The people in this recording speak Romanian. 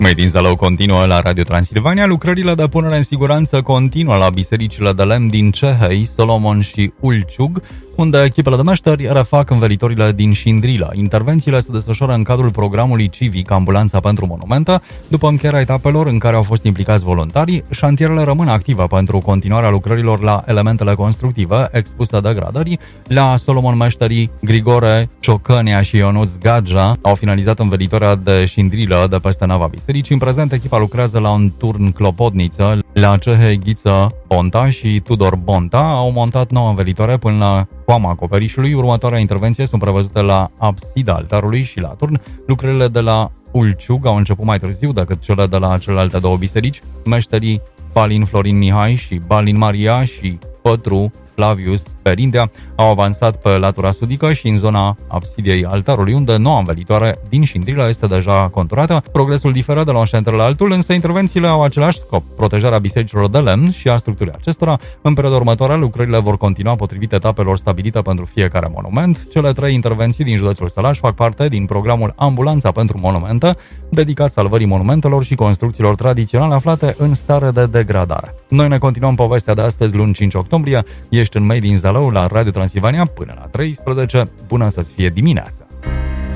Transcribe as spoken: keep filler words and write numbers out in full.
Made in Zalău continuă la Radio Transilvania. Lucrările de punere în siguranță continuă la bisericile de lemn din Cehei, Solomon și Ulciug, unde echipele de meșteri refac învelitorile din Șindrilă. Intervențiile se desfășoară în cadrul programului civic Ambulanța pentru Monumente. După încheierea etapelor în care au fost implicați voluntarii, șantierele rămân active pentru continuarea lucrărilor la elementele constructive expuse degradării. La Solomon, meșterii Grigore Ciocănea și Ionuț Gadja au finalizat învelitoarea de Șindrilă de peste nava bisericii. În prezent, echipa lucrează la un turn Clopotniță. La Cehei, Ghiță Ponta și Tudor Bonta au montat nouă învelitoare până la coama acoperișului. Următoarea intervenție sunt prevăzute la absida altarului și la turn. Lucrările de la Ulciug au început mai târziu decât cele de la celelalte două biserici. Meșterii Balin Florin Mihai și Balin Maria și Pătru Flavius Perindea au avansat pe latura sudică și în zona absidiei altarului, unde noua învelitoare din Șindrilă este deja conturată. Progresul diferă de la un șantier la altul, însă intervențiile au același scop: protejarea bisericilor de lemn și a structurii acestora. În perioada următoare, lucrările vor continua potrivit etapelor stabilite pentru fiecare monument. Cele trei intervenții din județul Sălaș fac parte din programul Ambulanța pentru Monumente, dedicat salvării monumentelor și construcțiilor tradiționale aflate în stare de degradare. Noi ne continuăm povestea de astăzi, luni cinci octombrie. Ești în Made in Zalău la Radio Transilvania până la treisprezece. Bună să-ți fie dimineața!